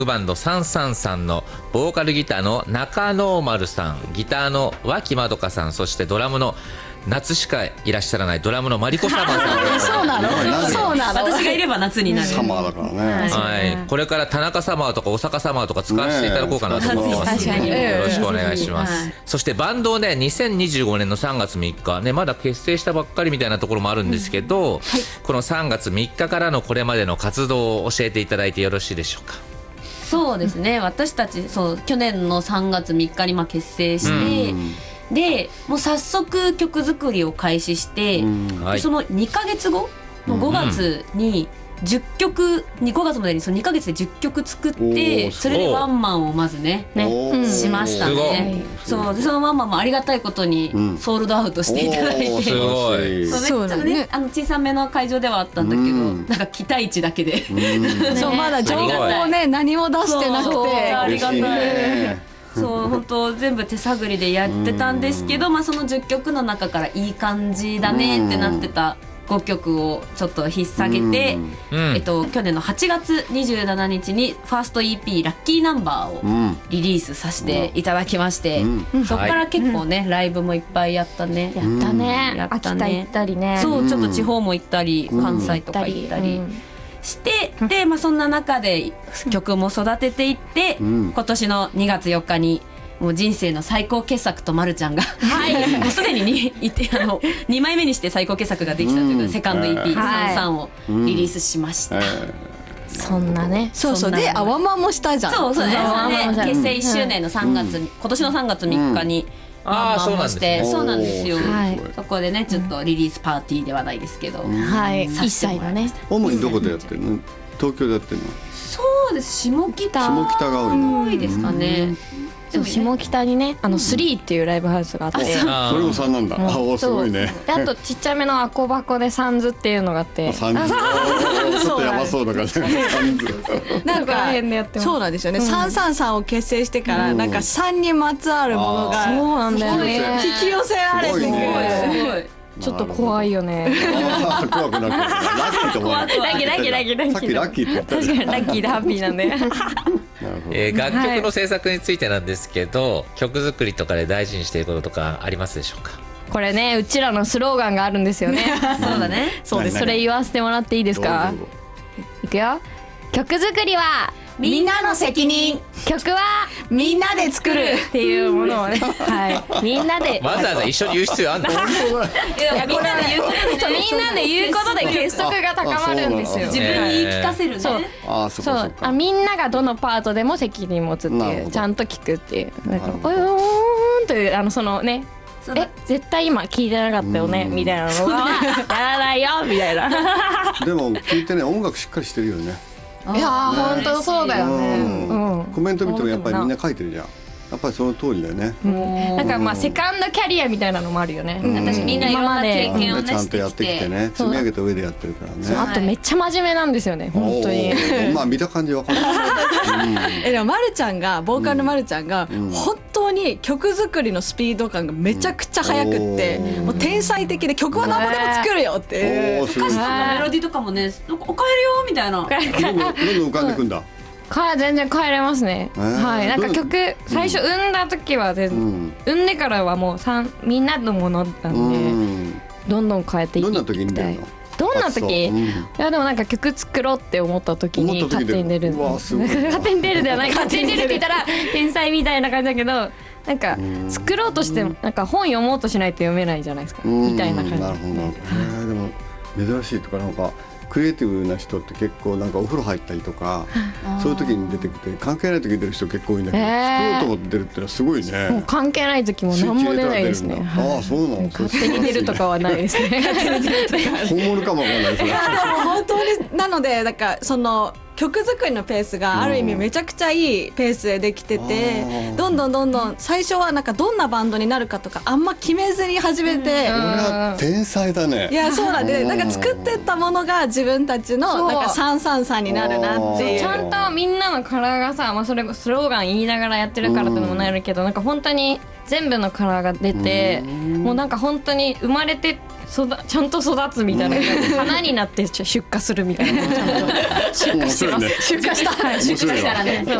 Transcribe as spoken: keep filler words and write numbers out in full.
バンドさんさんさんのボーカルギターの中ノーマルさん、ギターの脇まどかさん、そしてドラムの夏しかいらっしゃらないドラムのマリコサマーさんそうなのそうなの私がいれば夏になるサマーだからね。 はい、これから田中サマーとか大阪サマーとか使わせていただこうかなと思ってますので、よろしくお願いします。そしてバンドをねにせんにじゅうごねんのさんがつみっかね、まだ結成したばっかりみたいなところもあるんですけど、このさんがつみっかからのこれまでの活動を教えていただいてよろしいでしょうか。 そうですね、私たちそう去年のさんがつみっかにまあ結成して、でもう早速曲作りを開始して、 はい、 そのにかげつごのごがつにじゅっきょく、ごがつまでにそのにかげつでじゅっきょく作って、それでワンマンをまずねねしましたね。そうでそのワンマンもありがたいことにソールドアウトしていただいて、 すごいそうめっちゃね、あの小さめの会場ではあったんだけど、なんか期待値だけでそうまだ情報をね何も出してなくてありがたい。そう本当全部手探りでやってたんですけど、まあ、そのじゅっきょくの中からいい感じだねってなってたごきょくをちょっと引っ提げて、えっと、去年のはちがつにじゅうしちにちにファースト イーピー ラッキーナンバーをリリースさせていただきまして、そこから結構ねライブもいっぱいやったね。 やったね。 やったね。 秋田行ったりね。 そうちょっと地方も行ったり、関西とか行ったりして、で、まあ、そんな中で曲も育てていって、今年のにがつよっかにもう人生の最高傑作とまるちゃんがもうすでににいてあのにまいめにして最高傑作ができたというか、セカンド イーピーさんじゅうさんをリリースしました。 そんなね。 そうそうでアワマンもしたじゃん。 そうそうですね。結成いっしゅうねんのさんがつ、今年のさんがつみっかにワンマンもして、そうなんですよ。そこでねちょっとリリースパーティーではないですけど、 はい、いっさいのね。 主にどこでやってるの？東京でやってるの？ そうです、下北下北が多いの。 多いですかね。 そう下北にねあのスリーっていうライブハウスがあって、 それもさんなんだ。あおすごいね。 であとちっちゃめのアコバコでサンズっていうのがあって、 サンズちょっとやばそうだからサンズなんかそうなんですよね。さんさんさんを結成してからなんかさんにまつわるものがそうなんだよね。 引き寄せられてくる。 ちょっと怖いよね。 怖くなくてラッキーと思う。 ラッキーラッキーラッキーラッキー。 さっきラッキーって言った。 確かにラッキーでハッピーなんで。 えー、楽曲の制作についてなんですけど、はい、曲作りとかで大事にしていることとかありますでしょうか。 これねうちらのスローガンがあるんですよね。 そうだね。 そうです。それ言わせてもらっていいですか。いくよ。曲作りはみんなの責任、 曲はみんなで作るっていうものをね、はい、みんなでわざわざ一緒に言う必要あんの？いやみんなで言うことで、みんなで言うことで結束が高まるんですよ。 自分に言い聞かせるね。 そう、 あそそう、あみんながどのパートでも責任持つっていう、ちゃんと聞くっていう、なんかおーんというあのそのね。え絶対今聞いてなかったよねみたいなのがやらないよみたいな。 でも聞いてね音楽しっかりしてるよね。 いや本当そうだよね。 コメント見てもやっぱりみんな書いてるじゃん。やっぱりその通りだよね。 なんかまあセカンドキャリアみたいなのもあるよね。 私みんないろんな経験をねちゃんとやってきてね、積み上げた上でやってるからね。 あとめっちゃ真面目なんですよね本当に。 まあ見た感じわかる。 えでもまるちゃんがボーカルのまるちゃんが本当に曲作りのスピード感がめちゃくちゃ速くって、もう天才的で曲は何ぼでも作るよっていう。 歌詞とかメロディーとかもね、なんかおかえるよみたいな。 どんどんどんどん浮かんでくんだ。 か全然変えれますね。はい、なんか曲最初生んだ時は全然生んでからはもうさんみんなのものなんでどんどん変えていきたい。 どんな時に出るの？ どんな時？いやでもなんか曲作ろうって思った時に勝手に出る。勝手に出るではない。勝手に出るって言ったら天才みたいな感じだけど、なんか作ろうとしてもなんか本読もうとしないと読めないじゃないですかみたいな感じ。 なるほどなるほど。でも珍しいとかなんか。クリエイティブな人って結構なんかお風呂入ったりとかそういう時に出てきて関係ない時に出る人結構多いんだけど、作ろうと思って出るってのはすごいね。 もう関係ない時も何も出ないですね。 ああそうなの。 勝手に出るとかはないですね。 本物かもわかんないですね。 いやでも本当になのでなんかその曲作りのペースがある意味めちゃくちゃいいペースでできてて、どんどんどんどん最初はなんかどんなバンドになるかとかあんま決めずに始めて、 天才だね。 いやそうなんで、なんか作ってったものが自分たちのなんかさんさんさんになるなっていう。 ちゃんとみんなのカラーがさ、まあそれスローガン言いながらやってるからってのもなるけど、なんか本当に全部のカラーが出て、もうなんか本当に生まれてそだちゃんと育つみたいな花になって出荷するみたいなのをちゃんと出荷してます、 出荷した出荷したらね